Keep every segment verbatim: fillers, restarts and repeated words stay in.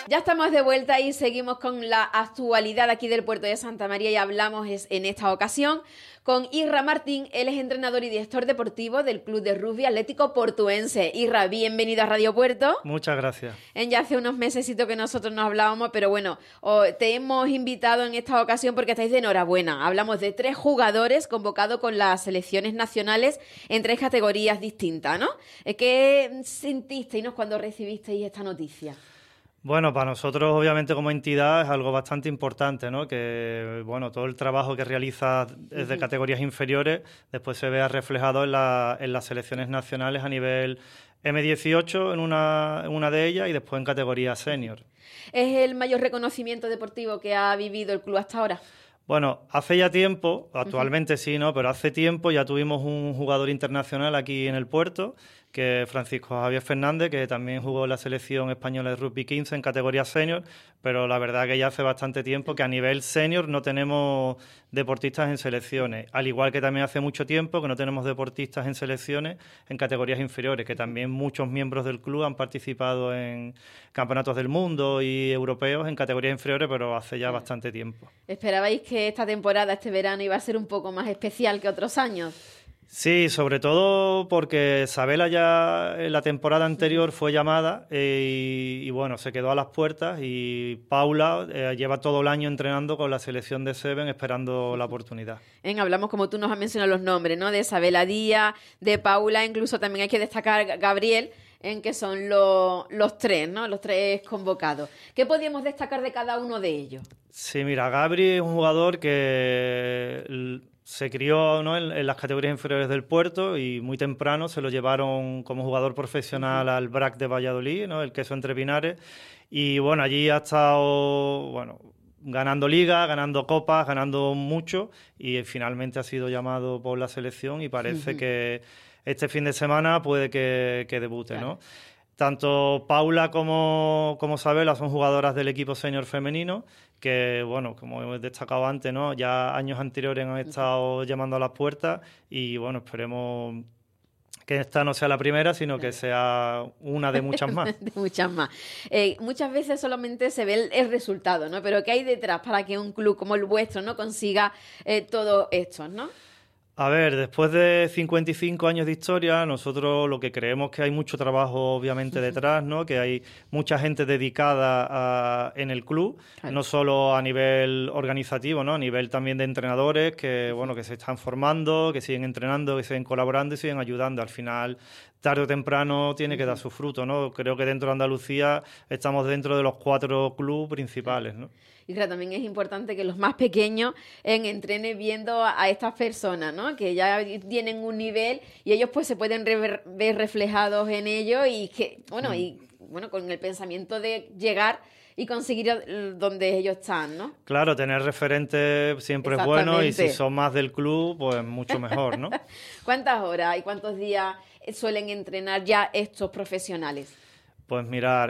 Ya estamos de vuelta y seguimos con la actualidad aquí del puerto de Santa María y hablamos en esta ocasión con Isra Martín. Él es entrenador y director deportivo del Club de Rugby Atlético Portuense. Isra, bienvenido a Radio Puerto. Muchas gracias. En ya hace unos mesecitos que nosotros nos hablábamos, pero bueno, te hemos invitado en esta ocasión porque estáis de enhorabuena. Hablamos de tres jugadores convocados con las selecciones nacionales en tres categorías distintas, ¿no? ¿Qué sentisteis, ¿no?, cuando recibisteis esta noticia? Bueno, para nosotros, obviamente, como entidad es algo bastante importante, ¿no? Que, bueno, todo el trabajo que realiza desde uh-huh. categorías inferiores después se vea reflejado en, la, en las selecciones nacionales a nivel eme dieciocho en una, en una de ellas y después en categoría senior. ¿Es el mayor reconocimiento deportivo que ha vivido el club hasta ahora? Bueno, hace ya tiempo, actualmente uh-huh. sí, ¿no? Pero hace tiempo ya tuvimos un jugador internacional aquí en el puerto, que es Francisco Javier Fernández, que también jugó en la selección española de rugby quince en categoría senior, pero la verdad que ya hace bastante tiempo que a nivel senior no tenemos deportistas en selecciones, al igual que también hace mucho tiempo que no tenemos deportistas en selecciones en categorías inferiores, que también muchos miembros del club han participado en campeonatos del mundo y europeos en categorías inferiores, pero hace ya bastante tiempo. ¿Esperabais que esta temporada, este verano, iba a ser un poco más especial que otros años? Sí, sobre todo porque Sabela ya en la temporada anterior fue llamada eh, y, y bueno, se quedó a las puertas, y Paula eh, lleva todo el año entrenando con la selección de Seven esperando la oportunidad. En, hablamos, como tú nos has mencionado, los nombres, ¿no? De Sabela Díaz, de Paula, incluso también hay que destacar Gabriel, en que son los, los tres, ¿no? Los tres convocados. ¿Qué podríamos destacar de cada uno de ellos? Sí, mira, Gabriel es un jugador que se crió, ¿no?, en, en las categorías inferiores del puerto y muy temprano se lo llevaron como jugador profesional uh-huh. al B R A C de Valladolid, ¿no?, el Queso Entre Pinares, y bueno, allí ha estado, bueno, ganando ligas, ganando copas, ganando mucho, y finalmente ha sido llamado por la selección y parece uh-huh. que este fin de semana puede que, que debute, claro. ¿no? Tanto Paula como, como Sabela son jugadoras del equipo senior femenino que, bueno, como hemos destacado antes, ¿no?, ya años anteriores han estado llamando a las puertas y, bueno, esperemos que esta no sea la primera, sino que sea una de muchas más. de muchas más. Eh, muchas veces solamente se ve el, el resultado, ¿no? Pero ¿qué hay detrás para que un club como el vuestro, ¿no?, consiga eh, todo esto, ¿no? A ver, después de cincuenta y cinco años de historia, nosotros lo que creemos que hay mucho trabajo obviamente detrás, ¿no? Que hay mucha gente dedicada a, en el club, claro. no solo a nivel organizativo, ¿no?, a nivel también de entrenadores que, bueno, que se están formando, que siguen entrenando, que siguen colaborando y siguen ayudando. Al final, tarde o temprano tiene que dar su fruto, ¿no? Creo que dentro de Andalucía estamos dentro de los cuatro clubes principales, ¿no? Y claro, también es importante que los más pequeños en, entrenen viendo a, a estas personas, ¿no?, que ya tienen un nivel y ellos pues se pueden re, ver reflejados en ello y que, bueno, mm. y bueno, con el pensamiento de llegar y conseguir donde ellos están, ¿no? Claro, tener referentes siempre es bueno y si son más del club, pues mucho mejor, ¿no? ¿Cuántas horas y cuántos días suelen entrenar ya estos profesionales? Pues mirar,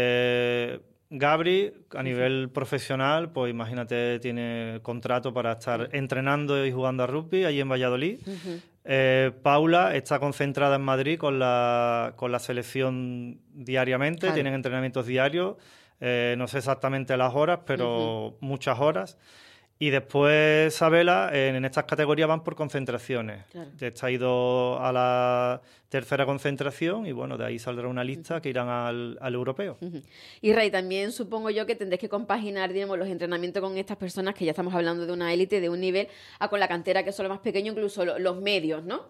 eh... Gabri, a nivel uh-huh. profesional, pues imagínate, tiene contrato para estar uh-huh. entrenando y jugando a rugby allí en Valladolid. Uh-huh. Eh, Paula está concentrada en Madrid con la, con la selección diariamente, claro. tienen entrenamientos diarios, eh, no sé exactamente las horas, pero uh-huh. muchas horas. Y después Sabela, en, en estas categorías van por concentraciones. Claro. Está ido a la tercera concentración y, bueno, de ahí saldrá una lista uh-huh. que irán al, al europeo. Uh-huh. Y, Ray, también supongo yo que tendréis que compaginar, digamos, los entrenamientos con estas personas, que ya estamos hablando de una élite, de un nivel, a con la cantera, que son los más pequeños, incluso lo, los medios, ¿no?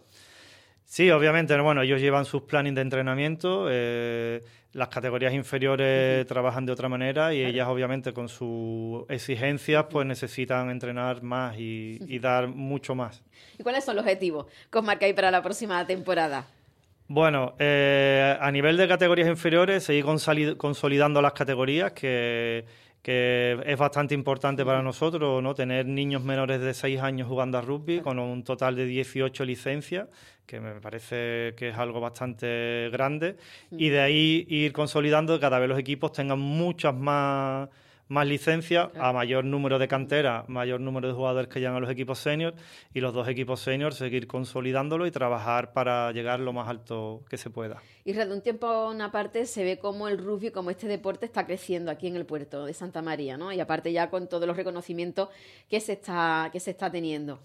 Sí, obviamente, bueno, ellos llevan sus planes de entrenamiento, eh, las categorías inferiores uh-huh. trabajan de otra manera y claro. ellas, obviamente, con sus exigencias, pues necesitan entrenar más y, uh-huh. y dar mucho más. ¿Y cuáles son los objetivos que os marcáis para la próxima temporada? Bueno, eh, a nivel de categorías inferiores, seguir consolid- consolidando las categorías, que... que es bastante importante para nosotros, ¿no?, tener niños menores de seis años jugando a rugby con un total de dieciocho licencias, que me parece que es algo bastante grande, y de ahí ir consolidando que cada vez los equipos tengan muchas más, más licencias, Claro. a mayor número de canteras, mayor número de jugadores que llegan a los equipos senior, y los dos equipos senior seguir consolidándolo y trabajar para llegar lo más alto que se pueda. Y de un tiempo a una parte se ve como el rugby, como este deporte está creciendo aquí en el puerto de Santa María, ¿no? Y aparte ya con todos los reconocimientos que se está, que se está teniendo.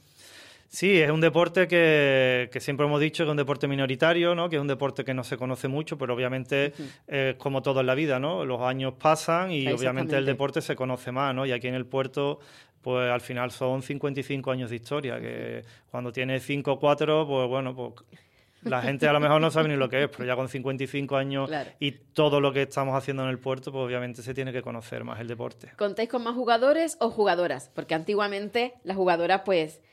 Sí, es un deporte que, que siempre hemos dicho que es un deporte minoritario, ¿no? Que es un deporte que no se conoce mucho, pero obviamente es uh-huh. eh, como todo en la vida, ¿no? Los años pasan y obviamente el deporte se conoce más, ¿no? Y aquí en el puerto, pues al final son cincuenta y cinco años de historia, que cuando tienes cinco o cuatro, pues bueno, pues la gente a lo mejor no sabe ni lo que es, pero ya con cincuenta y cinco años claro. y todo lo que estamos haciendo en el puerto, pues obviamente se tiene que conocer más el deporte. ¿Contáis con más jugadores o jugadoras? Porque antiguamente las jugadoras, pues...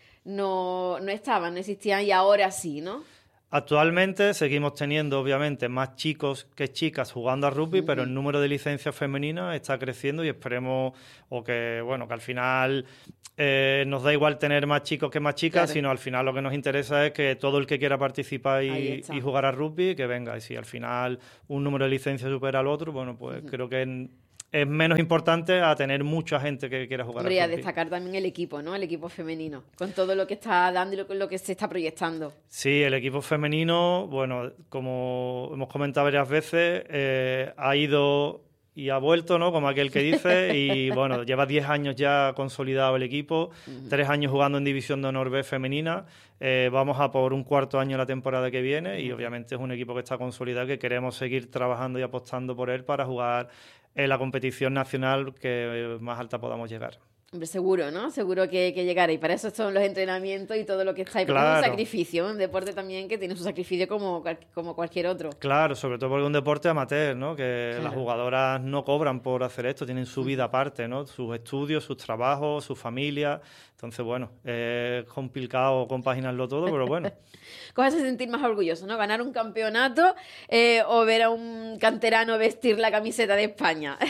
No, no estaban, no existían y ahora sí, ¿no? Actualmente seguimos teniendo, obviamente, más chicos que chicas jugando a rugby, uh-huh. pero el número de licencias femeninas está creciendo y esperemos o que, bueno, que al final eh, nos da igual tener más chicos que más chicas, claro. sino al final lo que nos interesa es que todo el que quiera participar y, y jugar a rugby, que venga. Y si al final un número de licencias supera al otro, bueno, pues uh-huh. creo que... En, es menos importante a tener mucha gente que quiera jugar. Hombre, a destacar también el equipo, ¿no? El equipo femenino, con todo lo que está dando y lo, lo que se está proyectando. Sí, el equipo femenino, bueno, como hemos comentado varias veces, eh, ha ido y ha vuelto, ¿no? Como aquel que dice, y bueno, lleva diez años ya consolidado el equipo, uh-huh. tres años jugando en División de Honor B femenina, eh, vamos a por un cuarto año la temporada que viene uh-huh. y obviamente es un equipo que está consolidado, que queremos seguir trabajando y apostando por él para jugar en la competición nacional que más alta podamos llegar. Hombre, seguro, ¿no? Seguro que, que llegará. Y para eso son los entrenamientos y todo lo que está ahí. Pero claro. es un sacrificio, un deporte también que tiene su sacrificio como, como cualquier otro. Claro, sobre todo porque es un deporte amateur, ¿no? Que claro. las jugadoras no cobran por hacer esto, tienen su vida aparte, ¿no? Sus estudios, sus trabajos, su familia. Entonces, bueno, es complicado compaginarlo todo, pero bueno. ¿Cómo hace sentir más orgulloso, no? ¿Ganar un campeonato eh, o ver a un canterano vestir la camiseta de España?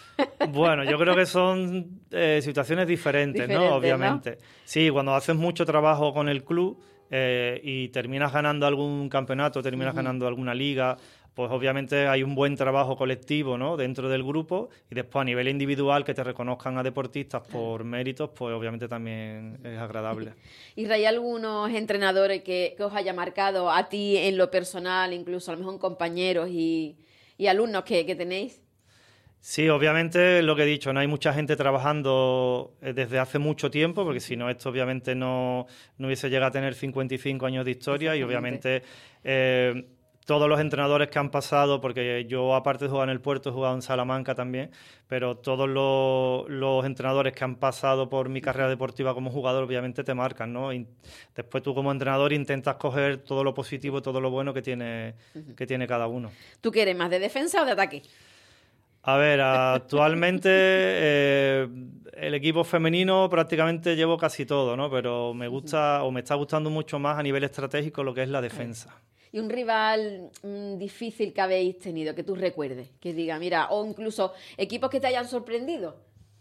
Bueno, yo creo que son eh, situaciones diferentes, Diferente, ¿no? Obviamente. ¿no? Sí, cuando haces mucho trabajo con el club eh, y terminas ganando algún campeonato, terminas uh-huh. ganando alguna liga, pues obviamente hay un buen trabajo colectivo, ¿no? Dentro del grupo, y después a nivel individual que te reconozcan a deportistas por méritos, pues obviamente también es agradable. ¿Y hay algunos entrenadores que, que os haya marcado a ti en lo personal, incluso a lo mejor compañeros y, y alumnos que, que tenéis? Sí, obviamente lo que he dicho, no hay mucha gente trabajando desde hace mucho tiempo, porque si no, esto obviamente no, no hubiese llegado a tener cincuenta y cinco años de historia y obviamente eh, todos los entrenadores que han pasado, porque yo aparte de jugar en el Puerto he jugado en Salamanca también, pero todos los, los entrenadores que han pasado por mi carrera deportiva como jugador obviamente te marcan, ¿no? Y después tú como entrenador intentas coger todo lo positivo, todo lo bueno que tiene, que tiene cada uno. ¿Tú qué eres, más de defensa o de ataque? A ver, actualmente eh, el equipo femenino prácticamente llevo casi todo, ¿no? Pero me gusta o me está gustando mucho más a nivel estratégico lo que es la defensa. ¿Y un rival mmm, difícil que habéis tenido, que tú recuerdes? Que diga, mira, o incluso equipos que te hayan sorprendido.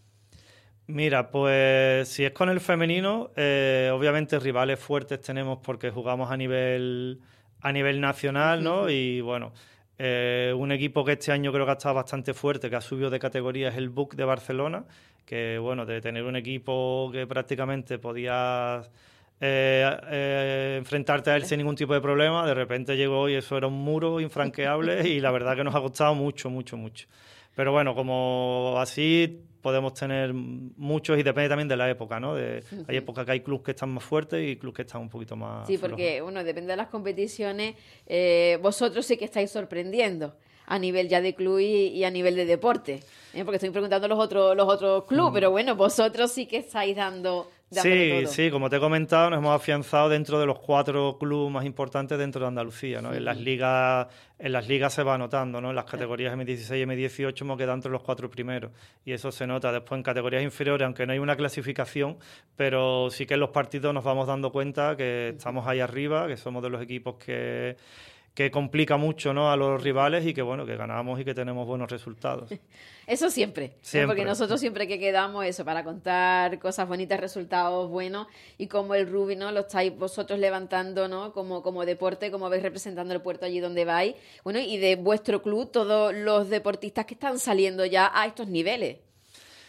Mira, pues si es con el femenino, eh, obviamente rivales fuertes tenemos porque jugamos a nivel, a nivel nacional, ¿no? Uh-huh. Y bueno... Eh, un equipo que este año creo que ha estado bastante fuerte, que ha subido de categoría, es el B U C de Barcelona, que bueno, de tener un equipo que prácticamente podías eh, eh, enfrentarte a él sin ningún tipo de problema, de repente llegó y eso era un muro infranqueable y la verdad que nos ha costado mucho, mucho, mucho. Pero bueno, como así podemos tener muchos y depende también de la época, ¿no? De, uh-huh. Hay épocas que hay clubes que están más fuertes y clubes que están un poquito más Sí, porque, flojos. Bueno, depende de las competiciones, eh, vosotros sí que estáis sorprendiendo a nivel ya de club y, y a nivel de deporte. ¿eh? Porque estoy preguntando los otros los otros clubes, mm. pero bueno, vosotros sí que estáis dando... Sí, todo. sí, como te he comentado, nos hemos afianzado dentro de los cuatro clubes más importantes dentro de Andalucía, ¿no? Sí. En las ligas, en las ligas se va notando, ¿no? En las categorías eme dieciséis y eme dieciocho hemos quedado entre los cuatro primeros y eso se nota. Después en categorías inferiores, aunque no hay una clasificación, pero sí que en los partidos nos vamos dando cuenta que estamos ahí arriba, que somos de los equipos que... que complica mucho, ¿no? A los rivales y que, bueno, que ganamos y que tenemos buenos resultados. Eso siempre, siempre. ¿eh? Porque nosotros siempre que quedamos eso, para contar cosas bonitas, resultados buenos, y como el rugby, ¿no? Lo estáis vosotros levantando, ¿no? Como, como deporte, como veis representando el puerto allí donde vais. Bueno, y de vuestro club, todos los deportistas que están saliendo ya a estos niveles.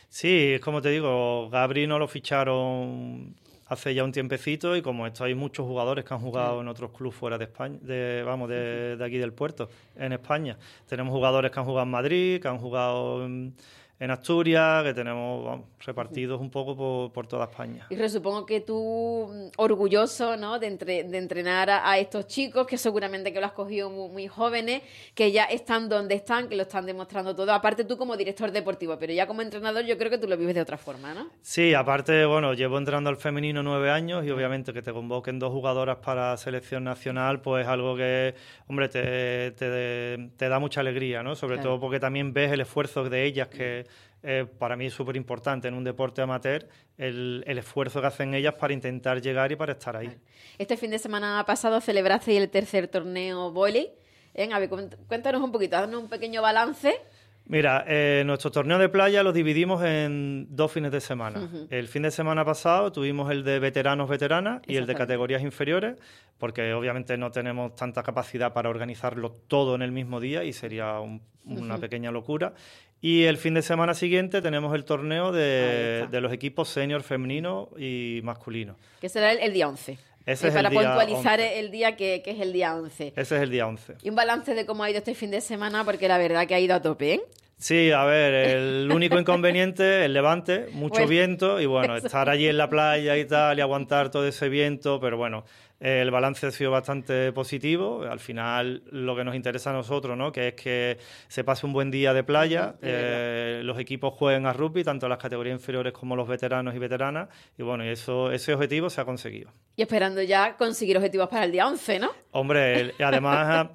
Sí, es como te digo, Gabri no lo ficharon hace ya un tiempecito y como esto hay muchos jugadores que han jugado en otros clubes fuera de España, de, vamos, de, de aquí del puerto, en España. Tenemos jugadores que han jugado en Madrid, que han jugado en, en Asturias, que tenemos vamos, repartidos un poco por, por toda España. Y supongo que tú, orgulloso, ¿no?, de, entre, de entrenar a, a estos chicos, que seguramente que lo has cogido muy, muy jóvenes, que ya están donde están, que lo están demostrando todo. Aparte tú como director deportivo, pero ya como entrenador yo creo que tú lo vives de otra forma, ¿no? Sí, aparte, bueno, llevo entrenando al femenino nueve años y obviamente que te convoquen dos jugadoras para selección nacional, pues algo que, hombre, te, te, te da mucha alegría, ¿no? Sobre claro. todo porque también ves el esfuerzo de ellas que... Eh, para mí es súper importante en un deporte amateur el, el esfuerzo que hacen ellas para intentar llegar y para estar ahí. Este fin de semana pasado celebraste el tercer torneo vóley. ¿Eh? A ver, cuéntanos un poquito, haznos un pequeño balance. Mira, eh, nuestro torneo de playa lo dividimos en dos fines de semana. Uh-huh. El fin de semana pasado tuvimos el de veteranos, veteranas y el de categorías inferiores, porque obviamente no tenemos tanta capacidad para organizarlo todo en el mismo día y sería un, una uh-huh. pequeña locura. Y el fin de semana siguiente tenemos el torneo de, de los equipos senior femenino y masculino. Que será el, el día once. Ese eh, es para el día puntualizar once. El día que, que es el día once. Ese es el día once. Y un balance de cómo ha ido este fin de semana, porque la verdad que ha ido a tope, ¿eh? Sí, a ver, el único inconveniente, el levante, mucho bueno, viento y bueno, eso. Estar allí en la playa y tal y aguantar todo ese viento, pero bueno, eh, el balance ha sido bastante positivo. Al final lo que nos interesa a nosotros, ¿no?, que es que se pase un buen día de playa, uh-huh, eh, los equipos jueguen a rugby, tanto las categorías inferiores como los veteranos y veteranas, y bueno, y eso, ese objetivo se ha conseguido. Y esperando ya conseguir objetivos para el día once, ¿no? Hombre, el, además...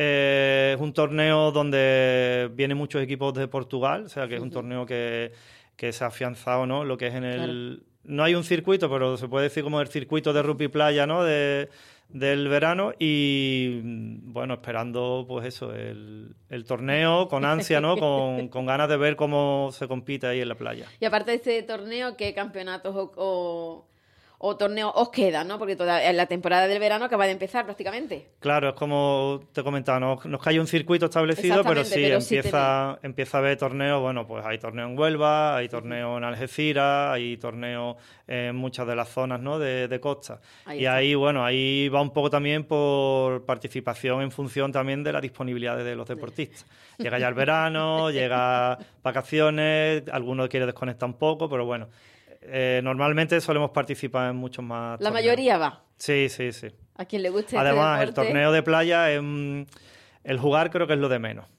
Eh, es un torneo donde vienen muchos equipos de Portugal, o sea que es un torneo que, que se ha afianzado, ¿no?, lo que es en el... Claro. No hay un circuito, pero se puede decir como el circuito de rugby playa, ¿no?, de, del verano y, bueno, esperando, pues eso, el, el torneo con ansia, ¿no?, con, con ganas de ver cómo se compite ahí en la playa. Y aparte de este torneo, ¿qué campeonatos o... o... o torneo os queda, ¿no? Porque toda la temporada del verano acaba de empezar prácticamente. Claro, es como te comentaba, no, no es que haya un circuito establecido, pero sí, pero empieza, sí empieza a haber torneos. Bueno, pues hay torneo en Huelva, hay torneo uh-huh. en Algeciras, hay torneo en muchas de las zonas, ¿no?, de, de costa. Ahí y está. Ahí, bueno, ahí va un poco también por participación en función también de la disponibilidad de los deportistas. Llega ya el verano, llega vacaciones, algunos quieren desconectar un poco, pero bueno... Eh, normalmente solemos participar en muchos más La torneos. mayoría va. Sí, sí, sí. A quien le guste Además, este el torneo de playa, es, el jugar creo que es lo de menos.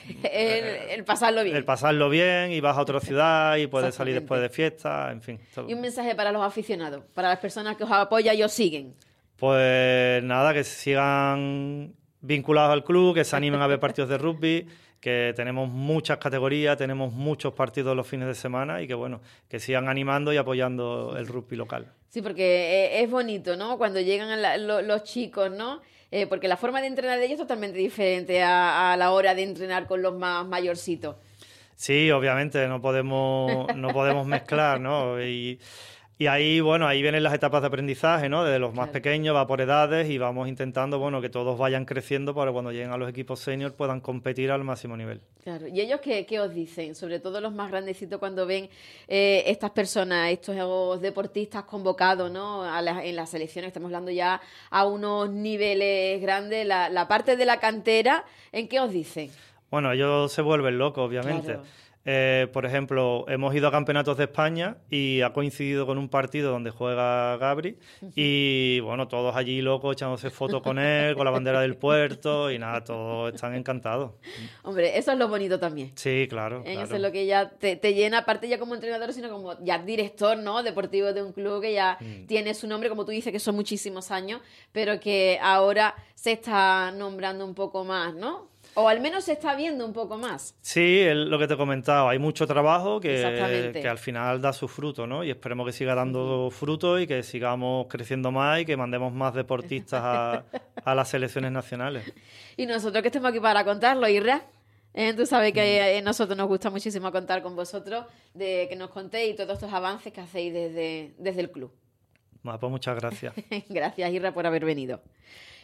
el, el pasarlo bien. El pasarlo bien y vas a otra ciudad y puedes salir después de fiesta, en fin. Todo. Y un mensaje para los aficionados, para las personas que os apoyan y os siguen. Pues nada, que sigan vinculados al club, que se animen a ver partidos de rugby, que tenemos muchas categorías, tenemos muchos partidos los fines de semana y que bueno, que sigan animando y apoyando el rugby local. Sí, porque es bonito, ¿no?, cuando llegan la, lo, los chicos, ¿no? Eh, porque la forma de entrenar de ellos es totalmente diferente a, a la hora de entrenar con los más mayorcitos. Sí, obviamente, no podemos, no podemos mezclar, ¿no? Y... Y ahí, bueno, ahí vienen las etapas de aprendizaje, ¿no? Desde los más claro. pequeños, va por edades y vamos intentando, bueno, que todos vayan creciendo para cuando lleguen a los equipos senior puedan competir al máximo nivel. Claro. ¿Y ellos qué, qué os dicen? Sobre todo los más grandecitos cuando ven eh, estas personas, estos deportistas convocados, ¿no?, a la, en las selecciones, estamos hablando ya a unos niveles grandes, la, la parte de la cantera, ¿en qué os dicen? Bueno, ellos se vuelven locos, obviamente. Claro. Eh, por ejemplo, hemos ido a campeonatos de España y ha coincidido con un partido donde juega Gabri uh-huh. y, bueno, todos allí locos echándose fotos con él, con la bandera del puerto y nada, todos están encantados. Hombre, eso es lo bonito también. Sí, claro. ¿Eh? claro. Eso es lo que ya te, te llena, aparte ya como entrenador, sino como ya director, ¿no?, deportivo de un club que ya mm. tiene su nombre, como tú dices, que son muchísimos años, pero que ahora se está nombrando un poco más, ¿no? O al menos se está viendo un poco más. Sí, es lo que te he comentado. Hay mucho trabajo que, que al final da su fruto, ¿no? Y esperemos que siga dando uh-huh. fruto y que sigamos creciendo más y que mandemos más deportistas a, a las selecciones nacionales. Y nosotros que estemos aquí para contarlo, Irra. Eh, tú sabes que a nosotros nos gusta muchísimo contar con vosotros, de que nos contéis todos estos avances que hacéis desde, desde el club. Bueno, pues muchas gracias. Gracias, Irra, por haber venido.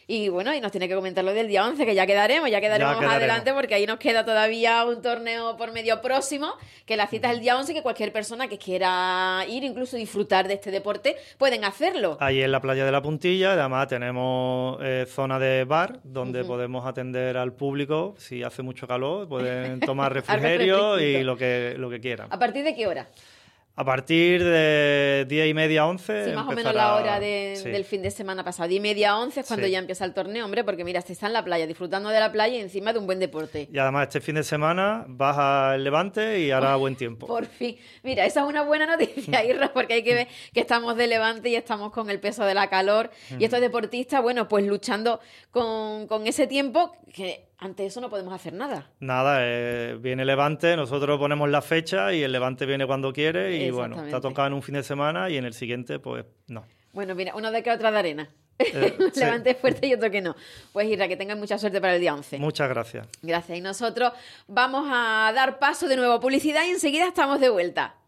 Y bueno, y nos tiene que comentar lo del día once, que ya quedaremos, ya quedaremos Ya más quedaremos. adelante, porque ahí nos queda todavía un torneo por medio próximo, que la cita es el día once, que cualquier persona que quiera ir, incluso disfrutar de este deporte, pueden hacerlo. Ahí en la playa de la Puntilla, además tenemos eh, zona de bar, donde Ujú. podemos atender al público. Si hace mucho calor, pueden tomar refrigerio y refresquito. lo que, lo que quieran. ¿A partir de qué hora? A partir de diez y media, once. Sí, más o menos empezará- la hora de- sí. del fin de semana pasado. diez y media, once es cuando Sí. ya empieza el torneo, hombre, porque mira, se está en la playa, disfrutando de la playa y encima de un buen deporte. Y además este fin de semana baja el Levante y hará buen tiempo. Por fin. Mira, esa es una buena noticia, Irra, porque hay que ver que estamos de Levante y estamos con el peso de la calor. Y estos deportistas, bueno, pues luchando con, con ese tiempo, que ante eso no podemos hacer nada. Nada, eh, viene Levante, nosotros ponemos la fecha y el Levante viene cuando quiere y bueno, está Exactamente. tocado en un fin de semana y en el siguiente pues no. Bueno, mira, uno de que otra de arena. Eh, sí. Levante fuerte y otro que no. Pues Irra, que tengan mucha suerte para el día once. Muchas gracias. Gracias. Y nosotros vamos a dar paso de nuevo a publicidad y enseguida estamos de vuelta.